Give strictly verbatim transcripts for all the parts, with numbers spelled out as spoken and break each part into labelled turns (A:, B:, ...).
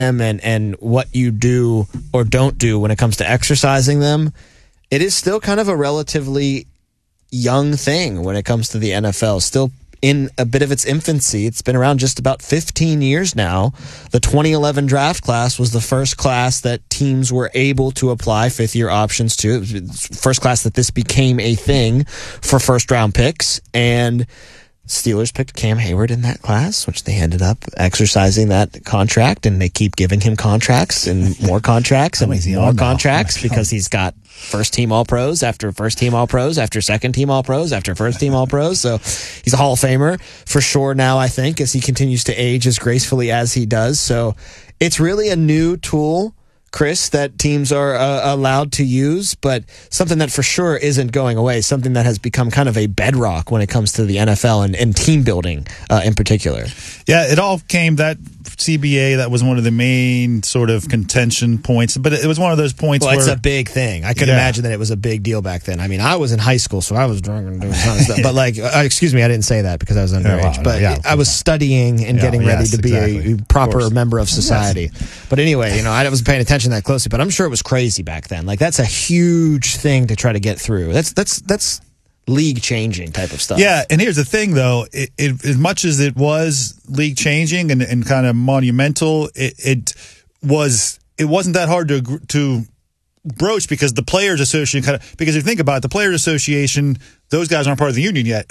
A: them and, and what you do or don't do when it comes to exercising them, it is still kind of a relatively young thing when it comes to the N F L. Still in a bit of its infancy. It's been around just about fifteen years now. The twenty eleven draft class was the first class that teams were able to apply fifth-year options to. It was the first class that this became a thing for first-round picks, and Steelers picked Cam Hayward in that class, which they ended up exercising that contract, and they keep giving him contracts and more contracts and more contracts because he's got first-team All-Pros after first-team All-Pros after second-team All-Pros after first-team All-Pros. So he's a Hall of Famer for sure now, I think, as he continues to age as gracefully as he does. So it's really a new tool, Chris, that teams are uh, allowed to use, but something that for sure isn't going away, something that has become kind of a bedrock when it comes to the N F L and, and team building uh, in particular.
B: Yeah, it all came, that C B A, that was one of the main sort of contention points, but it was one of those points
A: well,
B: where...
A: it's a big thing. I could
B: yeah.
A: imagine that it was a big deal back then. I mean, I was in high school, so I was drunk and doing some stuff. But, like, uh, excuse me, I didn't say that because I was underage.
B: Yeah, well,
A: but
B: yeah,
A: I was studying and
B: yeah,
A: getting ready
B: yes,
A: to be
B: exactly.
A: a proper
B: of
A: member of society. Yes. But anyway, you know, I wasn't paying attention that closely, but I'm sure it was crazy back then. Like, that's a huge thing to try to get through. That's that's that's league changing type of stuff.
B: Yeah, and here's the thing, though. It, it, as much as it was league changing and, and kind of monumental, it, it was it wasn't that hard to to broach because the Players Association kind of because if you think about it, the Players Association, those guys aren't part of the union yet,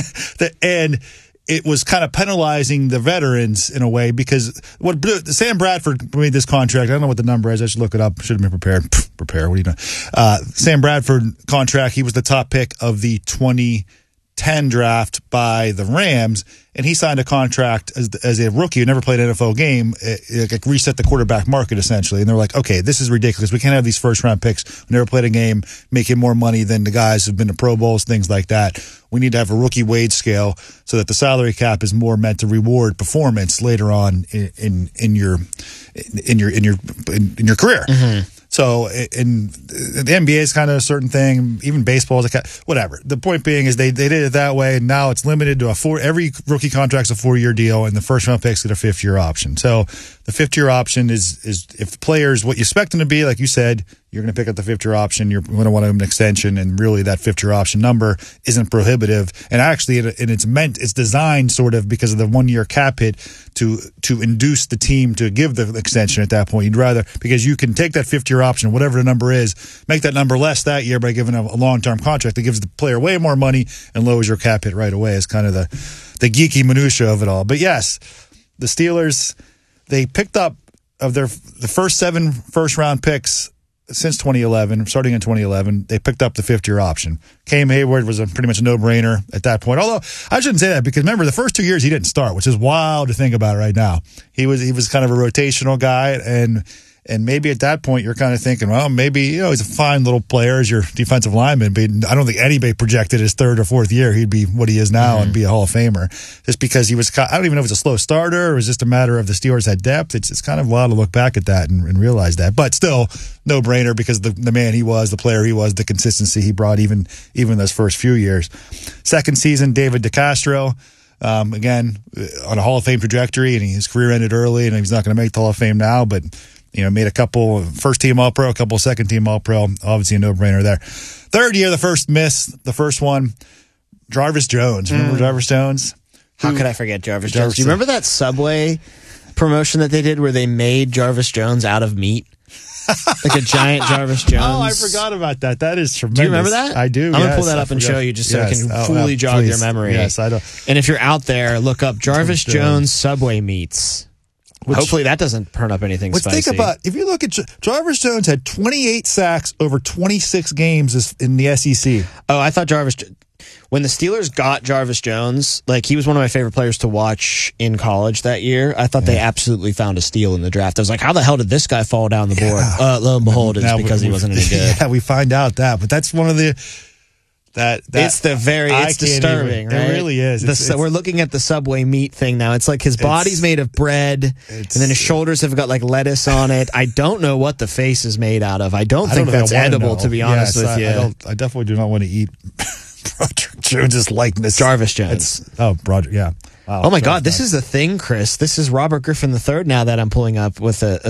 B: and it was kind of penalizing the veterans in a way because what Sam Bradford made this contract. I don't know what the number is. I should look it up. Should have been prepared. Prepare. What are you doing? Uh, Sam Bradford contract. He was the top pick of the twenty ten draft by the Rams, and he signed a contract as as a rookie who never played an N F L game. It, it, like reset the quarterback market essentially, and they're like, okay, this is ridiculous. We can't have these first round picks who never played a game making more money than the guys who've been to Pro Bowls, things like that. We need to have a rookie wage scale so that the salary cap is more meant to reward performance later on in in, in your in your in your in, in your career. Mm-hmm. So, in the N B A is kind of a certain thing. Even baseball is a whatever. The point being is they, they did it that way, and now it's limited to a four. Every rookie contract's a four year deal, and the first round picks get a fifth year option. So, the fifth year option is is if the players what you expect them to be, like you said, you're going to pick up the fifth year option. You're going to want an extension, and really that fifth year option number isn't prohibitive. And actually, it, and it's meant it's designed sort of because of the one year cap hit to to induce the team to give the extension at that point. You'd rather because you can take that fifth year option, whatever the number is, make that number less that year by giving a, a long term contract that gives the player way more money and lowers your cap hit right away. Is kind of the the geeky minutia of it all. But yes, the Steelers, they picked up of their the first seven first round picks since twenty eleven, starting in twenty eleven, they picked up the fifth year option. Cam Hayward was a pretty much a no-brainer at that point. Although I shouldn't say that because remember the first two years he didn't start, which is wild to think about right now. He was he was kind of a rotational guy, and and maybe at that point you're kind of thinking, well, maybe you know he's a fine little player as your defensive lineman, but I don't think anybody projected his third or fourth year he'd be what he is now mm-hmm. and be a Hall of Famer. Just because he was, I don't even know if it was a slow starter or it was just a matter of the Steelers had depth. It's it's kind of wild to look back at that and, and realize that, but still no brainer because the the man he was, the player he was, the consistency he brought even even those first few years. Second season, David DeCastro. Um, again, on a Hall of Fame trajectory, and his career ended early, and he's not going to make the Hall of Fame now, but you know, made a couple first team All Pro, a couple second team All Pro. Obviously, a no brainer there. Third year, the first miss, the first one, Jarvis Jones. Remember mm. Jarvis Jones?
A: How Who, could I forget Jarvis, Jarvis Jones? Do you remember that Subway promotion that they did where they made Jarvis Jones out of meat? Like a giant Jarvis Jones.
B: Oh, I forgot about that. That is tremendous.
A: Do you remember that?
B: I do.
A: I'm
B: yes,
A: going to pull that up and show you just so yes. I can oh, fully oh, jog
B: please.
A: your memory.
B: Yes, I don't.
A: And if you're out there, look up Jarvis Jones Subway meats. Which, Hopefully that doesn't turn up anything
B: let's
A: spicy.
B: Think about, if you look at Jarvis Jones had twenty-eight sacks over twenty-six games in the S E C.
A: Oh, I thought Jarvis, when the Steelers got Jarvis Jones, like he was one of my favorite players to watch in college that year. I thought yeah. they absolutely found a steal in the draft. I was like, how the hell did this guy fall down the board? Yeah. Uh, lo and behold, it's now, because we, he wasn't any good.
B: Yeah, we find out that, but that's one of the... That, that
A: it's the very it's disturbing,
B: even,
A: right?
B: It really is.
A: The,
B: it's, it's,
A: we're looking at the Subway meat thing now. It's like his body's made of bread, and then his shoulders have got like lettuce on it. I don't know what the face is made out of. I don't I think don't that's edible, to be honest
B: yes,
A: with
B: I,
A: you.
B: I, don't, I definitely do not want to eat Broderick Jones's likeness.
A: Jarvis Jones.
B: It's, oh, Broderick, yeah. Wow,
A: oh my
B: very
A: God, this
B: nice.
A: is the thing, Chris. This is Robert Griffin the third now that I'm pulling up with a, a